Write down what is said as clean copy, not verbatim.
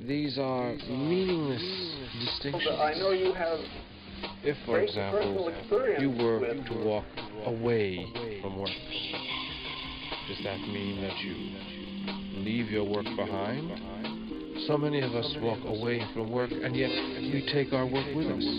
these are meaningless distinctions. I know you have If, for great personal example, experience you were with to walk away from work, does that mean that you leave your work behind? So many of us walk away from work, and yet we take our work with us.